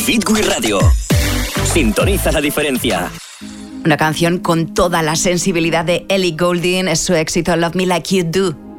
Fitwi Radio. Sintoniza la diferencia. Una canción con toda la sensibilidad de Ellie Goulding, es su éxito Love Me Like You Do.